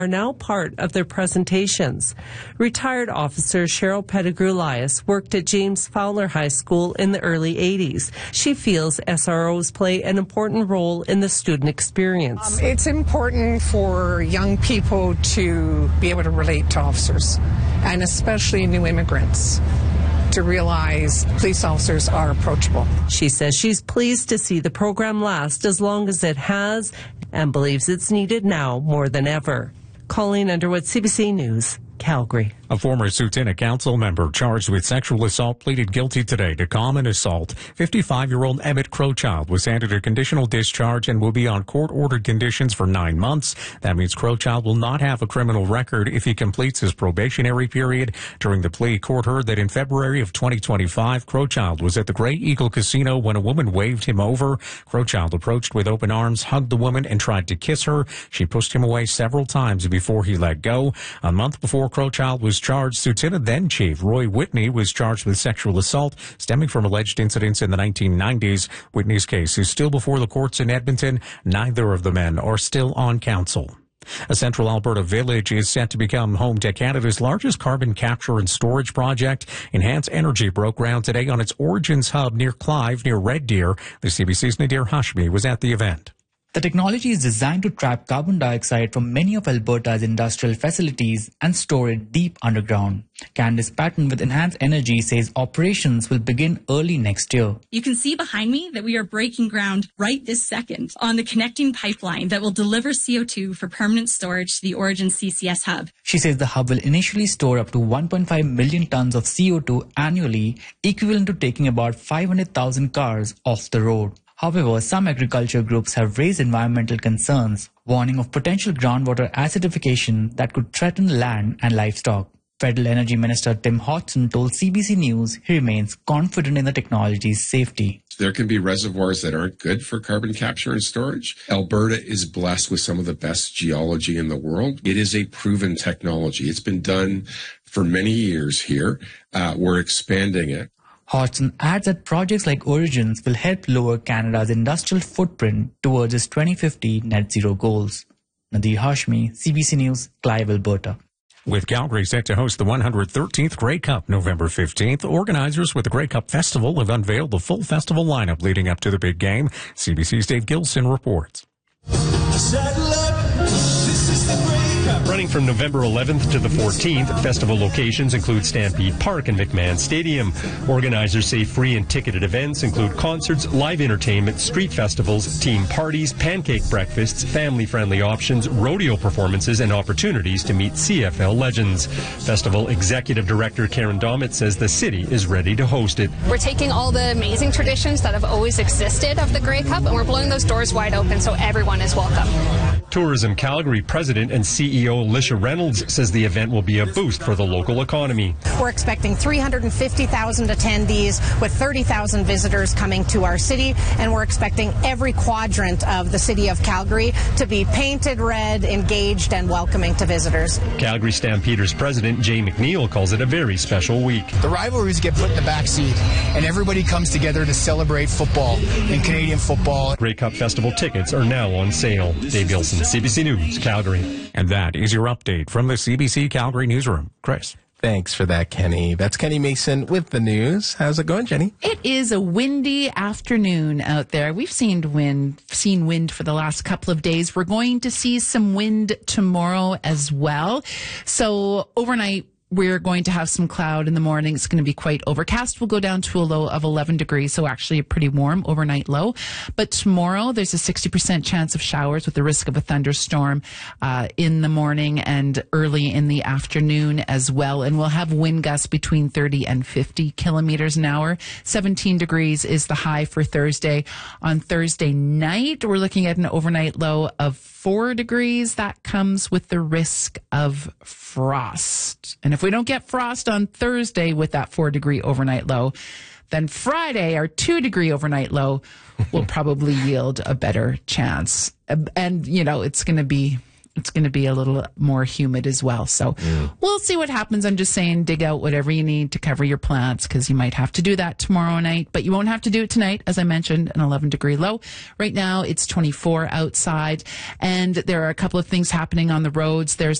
are now part of their presentations. Retired officer Cheryl Pettigrew-Lias worked at James Fowler High School in the early 80s. She feels SROs play an important role in the student experience. It's important for young people to be able to relate to officers, and especially new immigrants, to realize police officers are approachable. She says she's pleased to see the program last as long as it has and believes it's needed now more than ever. Colleen Underwood, CBC News, Calgary. A former Tsuut'ina Council member charged with sexual assault pleaded guilty today to common assault. 55-year-old Emmett Crowchild was handed a conditional discharge and will be on court-ordered conditions for 9 months. That means Crowchild will not have a criminal record if he completes his probationary period. During the plea, court heard that in February of 2025, Crowchild was at the Grey Eagle Casino when a woman waved him over. Crowchild approached with open arms, hugged the woman, and tried to kiss her. She pushed him away several times before he let go. A month before Crowchild was charged, Tsuut'ina then Chief Roy Whitney was charged with sexual assault stemming from alleged incidents in the 1990s. Whitney's case is still before the courts in Edmonton. Neither of the men are still on counsel. A central Alberta village is set to become home to Canada's largest carbon capture and storage project. Enhance Energy broke ground today on its Origins hub near Clive, near Red Deer. The CBC's Nadir Hashmi was at the event. The technology is designed to trap carbon dioxide from many of Alberta's industrial facilities and store it deep underground. Candice Patton with Enhance Energy says operations will begin early next year. You can see behind me that we are breaking ground right this second on the connecting pipeline that will deliver CO2 for permanent storage to the Origin CCS hub. She says the hub will initially store up to 1.5 million tons of CO2 annually, equivalent to taking about 500,000 cars off the road. However, some agriculture groups have raised environmental concerns, warning of potential groundwater acidification that could threaten land and livestock. Federal Energy Minister Tim Hodgson told CBC News he remains confident in the technology's safety. There can be reservoirs that aren't good for carbon capture and storage. Alberta is blessed with some of the best geology in the world. It is a proven technology. It's been done for many years here. We're expanding it. Hodgson adds that projects like Origins will help lower Canada's industrial footprint towards its 2050 net zero goals. Nadir Hashmi, CBC News, Clive, Alberta. With Calgary set to host the 113th Grey Cup November 15th, organizers with the Grey Cup Festival have unveiled the full festival lineup leading up to the big game. CBC's Dave Gilson reports. Running from November 11th to the 14th, festival locations include Stampede Park and McMahon Stadium. Organizers say free and ticketed events include concerts, live entertainment, street festivals, team parties, pancake breakfasts, family-friendly options, rodeo performances, and opportunities to meet CFL legends. Festival Executive Director Karen Dommett says the city is ready to host it. We're taking all the amazing traditions that have always existed of the Grey Cup, and we're blowing those doors wide open so everyone is welcome. Tourism Calgary President and CEO Lisha Reynolds says the event will be a boost for the local economy. We're expecting 350,000 attendees with 30,000 visitors coming to our city, and we're expecting every quadrant of the city of Calgary to be painted red, engaged, and welcoming to visitors. Calgary Stampeders President Jay McNeil calls it a very special week. The rivalries get put in the back seat, and everybody comes together to celebrate football and Canadian football. Grey Cup Festival tickets are now on sale. Dave Gilson, CBC News, Calgary. And that is your update from the CBC Calgary newsroom. Chris. Thanks for that, Kenny. That's Kenny Mason with the news. How's it going, Jenny? It is a windy afternoon out there. We've seen wind for the last couple of days. We're going to see some wind tomorrow as well. So overnight, we're going to have some cloud in the morning. It's going to be quite overcast. We'll go down to a low of 11 degrees, so actually a pretty warm overnight low. But tomorrow, there's a 60% chance of showers with the risk of a thunderstorm in the morning and early in the afternoon as well. And we'll have wind gusts between 30 and 50 kilometers an hour. 17 degrees is the high for Thursday. On Thursday night, we're looking at an overnight low of 4 degrees. That comes with the risk of frost. And if we don't get frost on Thursday with that 4-degree overnight low, then Friday, our 2-degree overnight low will probably yield a better chance. And, you know, it's going to be it's going to be a little more humid as well. So we'll see what happens. I'm just saying, dig out whatever you need to cover your plants, because you might have to do that tomorrow night, but you won't have to do it tonight. As I mentioned, an 11-degree low. Right now, it's 24 outside, and there are a couple of things happening on the roads. There's